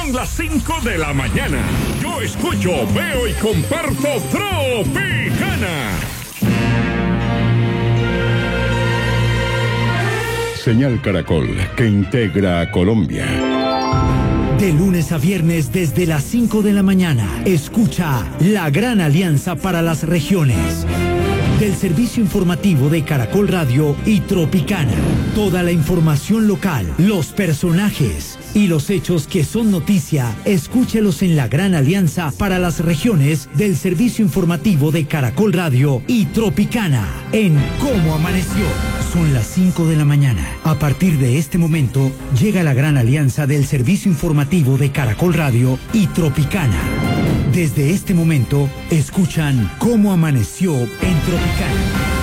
Son las 5 de la mañana. Yo escucho, veo y comparto Tropicana. Señal Caracol, que integra a Colombia. De lunes a viernes desde las 5 de la mañana, escucha La Gran Alianza para las Regiones. Del servicio informativo de Caracol Radio y Tropicana. Toda la información local, los personajes y los hechos que son noticia, escúchelos en La Gran Alianza para las Regiones del servicio informativo de Caracol Radio y Tropicana. En Cómo Amaneció. Son las 5 de la mañana. A partir de este momento, llega la Gran Alianza del servicio informativo de Caracol Radio y Tropicana. Desde este momento, escuchan Cómo Amaneció en Tropicana.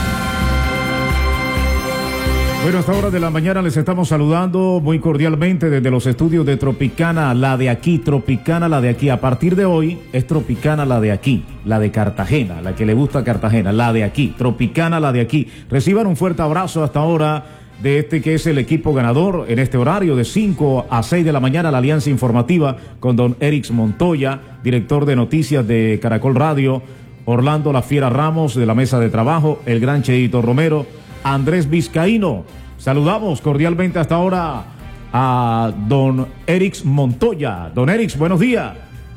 Bueno, a esta hora de la mañana les estamos saludando muy cordialmente desde los estudios de Tropicana, la de aquí, Tropicana, la de aquí. A partir de hoy es Tropicana, la de aquí, la de Cartagena, la que le gusta Cartagena, la de aquí, Tropicana, la de aquí. Reciban un fuerte abrazo hasta ahora de este que es el equipo ganador en este horario de 5 a 6 de la mañana, la Alianza Informativa con don Erix Montoya, director de noticias de Caracol Radio, Orlando La Fiera Ramos de la mesa de trabajo, el gran Cheito Romero, Andrés Vizcaíno. Saludamos cordialmente hasta ahora a don Erix Montoya. Don Erix, buenos días.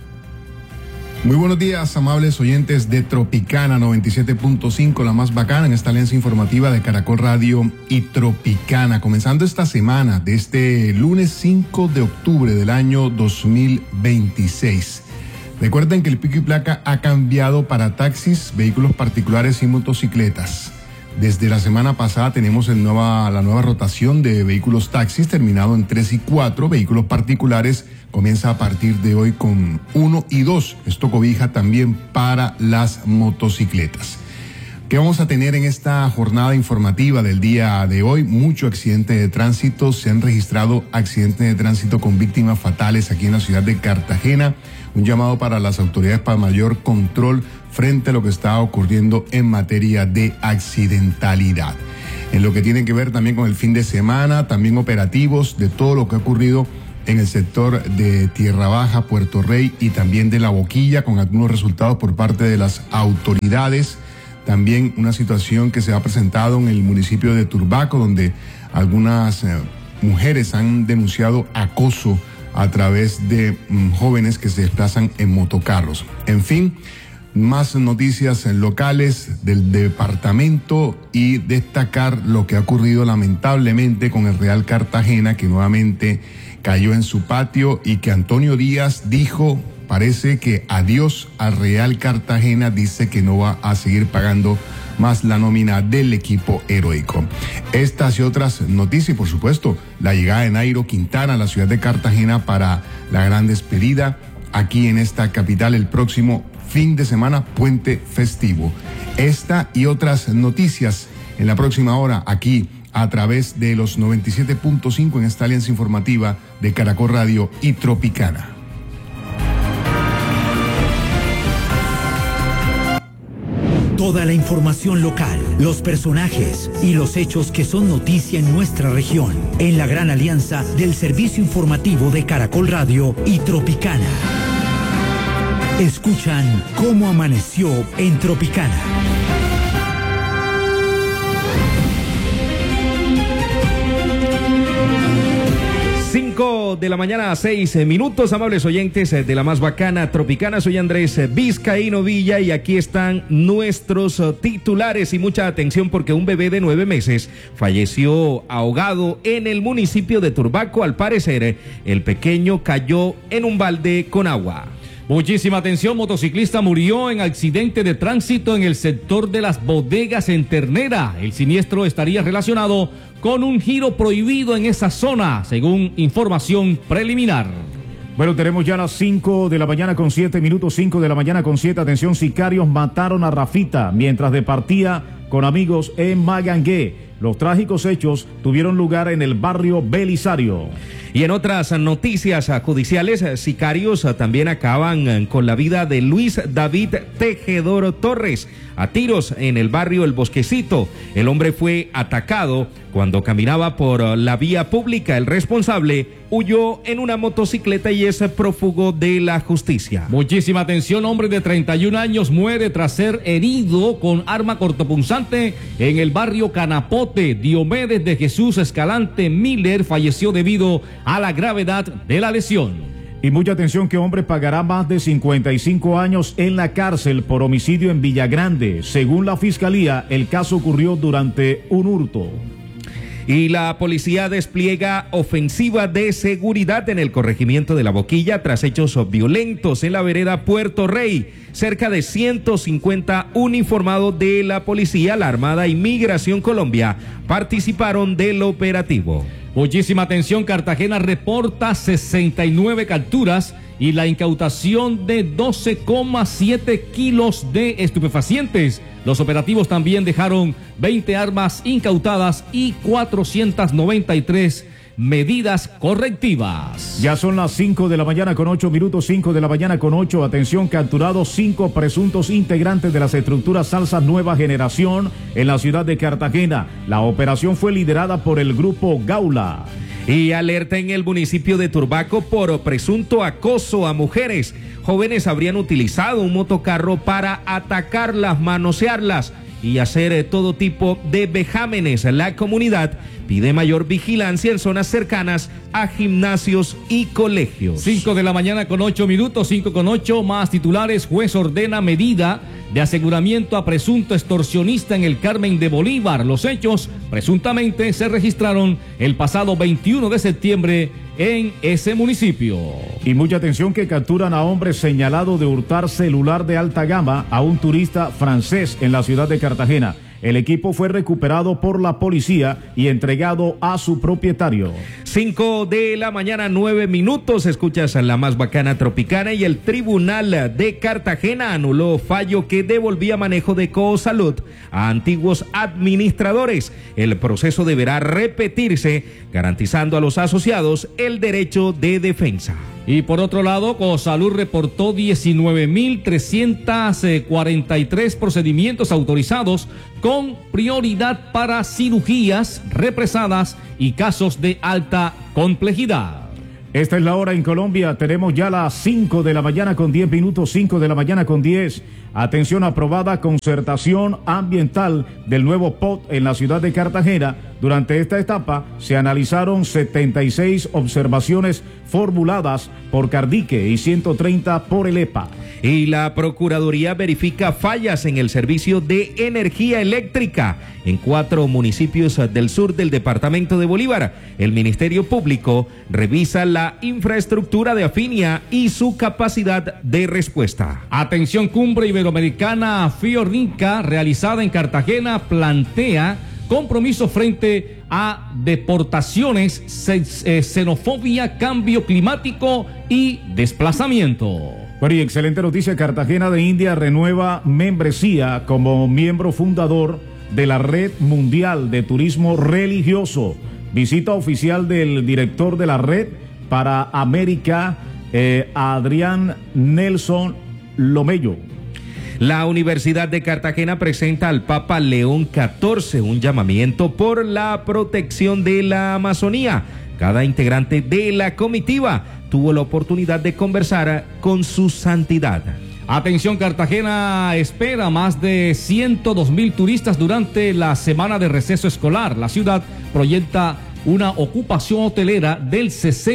Muy buenos días, amables oyentes de Tropicana 97.5, la más bacana en esta alianza informativa de Caracol Radio y Tropicana. Comenzando esta semana de este lunes 5 de octubre del año 2026. Recuerden que el pico y placa ha cambiado para taxis, vehículos particulares y motocicletas. Desde la semana pasada tenemos la nueva rotación de vehículos taxis, terminado en 3 y 4, vehículos particulares comienza a partir de hoy con 1 y 2. Esto cobija también para las motocicletas. ¿Qué vamos a tener en esta jornada informativa del día de hoy? Mucho accidente de tránsito, se han registrado accidentes de tránsito con víctimas fatales aquí en la ciudad de Cartagena. Un llamado para las autoridades para mayor control frente a lo que está ocurriendo en materia de accidentalidad. En lo que tiene que ver también con el fin de semana, también operativos de todo lo que ha ocurrido en el sector de Tierra Baja, Puerto Rey y también de La Boquilla, con algunos resultados por parte de las autoridades. También una situación que se ha presentado en el municipio de Turbaco, donde algunas mujeres han denunciado acoso a través de jóvenes que se desplazan en motocarros. En fin, más noticias locales del departamento y destacar lo que ha ocurrido lamentablemente con el Real Cartagena, que nuevamente cayó en su patio y que Antonio Díaz dijo, parece que adiós al Real Cartagena, dice que no va a seguir pagando más la nómina del equipo heroico. Estas y otras noticias y por supuesto la llegada de Nairo Quintana a la ciudad de Cartagena para la gran despedida aquí en esta capital el próximo fin de semana, puente festivo. Esta y otras noticias en la próxima hora aquí a través de los 97.5 en esta alianza informativa de Caracol Radio y Tropicana. Toda la información local, los personajes y los hechos que son noticia en nuestra región, en la gran alianza del servicio informativo de Caracol Radio y Tropicana. Escuchan Cómo Amaneció en Tropicana. 5 de la mañana a 6 minutos, amables oyentes de la más bacana Tropicana. Soy Andrés Vizcaíno Villa y aquí están nuestros titulares y mucha atención porque un bebé de 9 meses falleció ahogado en el municipio de Turbaco. Al parecer, el pequeño cayó en un balde con agua. Muchísima atención, motociclista murió en accidente de tránsito en el sector de las bodegas en Ternera. El siniestro estaría relacionado con un giro prohibido en esa zona, según información preliminar. Bueno, tenemos ya las 5 de la mañana con 7 minutos, 5 de la mañana con 7. Atención, sicarios mataron a Rafita mientras departía con amigos en Magangué. Los trágicos hechos tuvieron lugar en el barrio Belisario. Y en otras noticias judiciales, sicarios también acaban con la vida de Luis David Tejedor Torres a tiros en el barrio El Bosquecito. El hombre fue atacado cuando caminaba por la vía pública. El responsable huyó en una motocicleta y es prófugo de la justicia. Muchísima atención, hombre de 31 años muere tras ser herido con arma cortopunzante en el barrio Canapote. Diomedes de Jesús Escalante Miller falleció debido a la gravedad de la lesión. Y mucha atención que hombre pagará más de 55 años en la cárcel por homicidio en Villagrande. Según la fiscalía, el caso ocurrió durante un hurto. Y la policía despliega ofensiva de seguridad en el corregimiento de La Boquilla tras hechos violentos en la vereda Puerto Rey. Cerca de 150 uniformados de la policía, la Armada y Migración Colombia participaron del operativo. Muchísima atención, Cartagena reporta 69 capturas y la incautación de 12,7 kilos de estupefacientes. Los operativos también dejaron 20 armas incautadas y 493 medidas correctivas. Ya son las 5 de la mañana con 8 minutos, 5 de la mañana con 8. Atención, capturados 5 presuntos integrantes de las estructuras Salsa Nueva Generación en la ciudad de Cartagena. La operación fue liderada por el grupo Gaula. Y alerta en el municipio de Turbaco por presunto acoso a mujeres. Jóvenes habrían utilizado un motocarro para atacarlas, manosearlas y hacer todo tipo de vejámenes. La comunidad pide mayor vigilancia en zonas cercanas a gimnasios y colegios. 5 de la mañana con 8 minutos, 5 con 8, más titulares. Juez ordena medida de aseguramiento a presunto extorsionista en el Carmen de Bolívar. Los hechos presuntamente se registraron el pasado 21 de septiembre en ese municipio. Y mucha atención que capturan a hombre señalado de hurtar celular de alta gama a un turista francés en la ciudad de Cartagena. El equipo fue recuperado por la policía y entregado a su propietario. 5 de la mañana, 9 minutos. Escuchas a La Más Bacana Tropicana y el Tribunal de Cartagena anuló fallo que devolvía manejo de Cosalud a antiguos administradores. El proceso deberá repetirse, garantizando a los asociados el derecho de defensa. Y por otro lado, Cosalud reportó 19.343 procedimientos autorizados con prioridad para cirugías represadas y casos de alta complejidad. Esta es la hora en Colombia. Tenemos ya las 5 de la mañana con 10 minutos, 5 de la mañana con 10. Atención, aprobada concertación ambiental del nuevo POT en la ciudad de Cartagena. Durante esta etapa se analizaron 76 observaciones formuladas por Cardique y 130 por el EPA. Y la Procuraduría verifica fallas en el servicio de energía eléctrica en 4 municipios del sur del departamento de Bolívar. El Ministerio Público revisa la infraestructura de Afinia y su capacidad de respuesta. Atención, cumbre iberoamericana Fiornica realizada en Cartagena plantea compromiso frente a deportaciones, xenofobia, cambio climático y desplazamiento. Bueno, y excelente noticia, Cartagena de India renueva membresía como miembro fundador de la Red Mundial de Turismo Religioso. Visita oficial del director de la red para América, Adrián Nelson Lomello. La Universidad de Cartagena presenta al Papa León XIV un llamamiento por la protección de la Amazonía. Cada integrante de la comitiva tuvo la oportunidad de conversar con su santidad. Atención, Cartagena espera más de 102,000 turistas durante la semana de receso escolar. La ciudad proyecta una ocupación hotelera del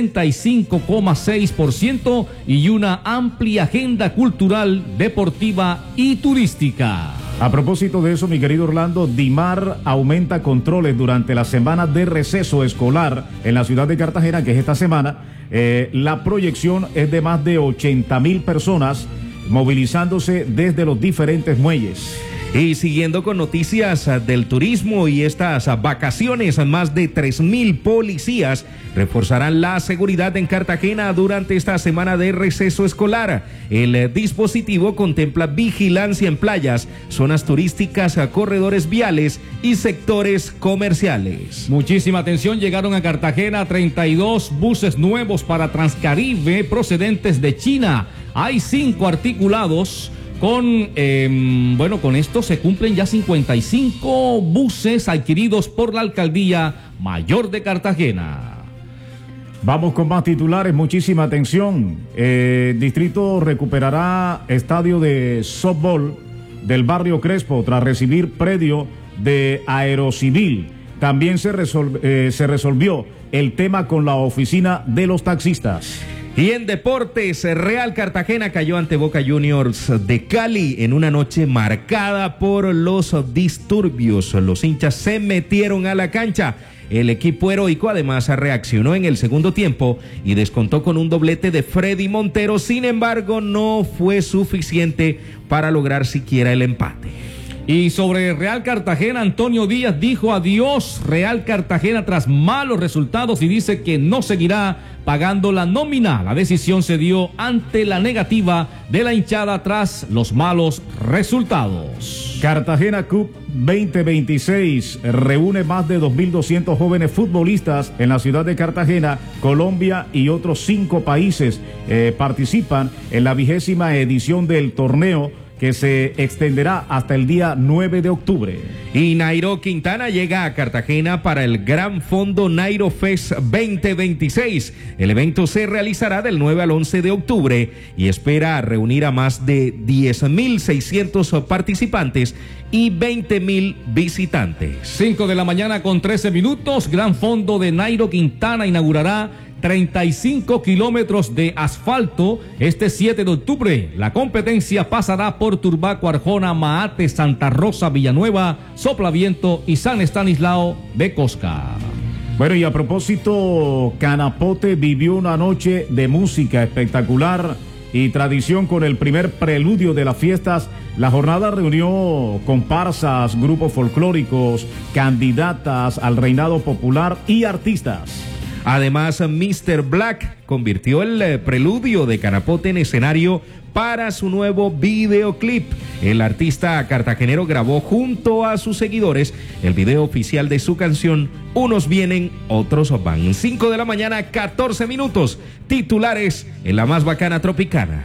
65,6% y una amplia agenda cultural, deportiva y turística. A propósito de eso, mi querido Orlando, DIMAR aumenta controles durante la semana de receso escolar en la ciudad de Cartagena, que es esta semana. La proyección es de más de 80,000 personas movilizándose desde los diferentes muelles. Y siguiendo con noticias del turismo y estas vacaciones, más de 3.000 policías reforzarán la seguridad en Cartagena durante esta semana de receso escolar. El dispositivo contempla vigilancia en playas, zonas turísticas, corredores viales y sectores comerciales. Muchísima atención, llegaron a Cartagena 32 buses nuevos para Transcaribe procedentes de China. Hay 5 articulados. Con esto se cumplen ya 55 buses adquiridos por la Alcaldía Mayor de Cartagena. Vamos con más titulares, muchísima atención. Distrito recuperará estadio de softball del barrio Crespo tras recibir predio de Aerocivil. También se resolvió el tema con la oficina de los taxistas. Y en deportes, Real Cartagena cayó ante Boca Juniors de Cali en una noche marcada por los disturbios. Los hinchas se metieron a la cancha. El equipo heroico además reaccionó en el segundo tiempo y descontó con un doblete de Freddy Montero. Sin embargo, no fue suficiente para lograr siquiera el empate. Y sobre Real Cartagena, Antonio Díaz dijo adiós Real Cartagena tras malos resultados y dice que no seguirá pagando la nómina. La decisión se dio ante la negativa de la hinchada tras los malos resultados. Cartagena Cup 2026 reúne más de 2.200 jóvenes futbolistas en la ciudad de Cartagena. Colombia y otros 5 países participan en la 20ª edición del torneo, que se extenderá hasta el día 9 de octubre. Y Nairo Quintana llega a Cartagena para el Gran Fondo Nairo Fest 2026. El evento se realizará del 9 al 11 de octubre y espera reunir a más de 10.600 participantes y 20.000 visitantes. 5 de la mañana con 13 minutos, Gran Fondo de Nairo Quintana inaugurará 35 kilómetros de asfalto este 7 de octubre. La competencia pasará por Turbaco, Arjona, Maate, Santa Rosa, Villanueva, Soplaviento y San Estanislao de Cosca. Bueno, y a propósito, Canapote vivió una noche de música espectacular y tradición con el primer preludio de las fiestas. La jornada reunió comparsas, grupos folclóricos, candidatas al reinado popular y artistas. Además, Mr. Black convirtió el preludio de Canapote en escenario para su nuevo videoclip. El artista cartagenero grabó junto a sus seguidores el video oficial de su canción Unos vienen, otros van. 5 de la mañana, 14 minutos. Titulares en la más bacana tropicana.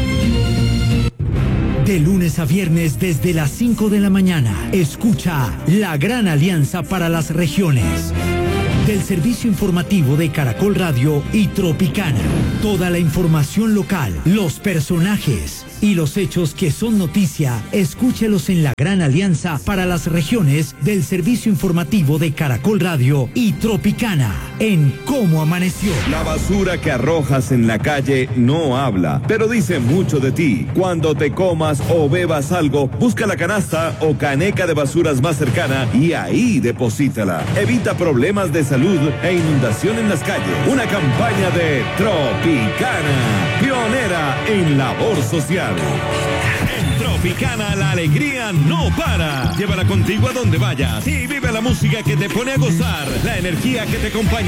De lunes a viernes desde las 5 de la mañana, escucha La Gran Alianza para las Regiones. Del servicio informativo de Caracol Radio y Tropicana. Toda la información local, los personajes y los hechos que son noticia, escúchelos en La Gran Alianza para las Regiones del servicio informativo de Caracol Radio y Tropicana en Cómo Amaneció. La basura que arrojas en la calle no habla, pero dice mucho de ti. Cuando te comas o bebas algo, busca la canasta o caneca de basuras más cercana y ahí deposítala. Evita problemas de salud e inundación en las calles. Una campaña de Tropicana, pionera en labor social. En Tropicana la alegría no para. Llévala contigo a donde vayas y vive la música que te pone a gozar, la energía que te acompaña.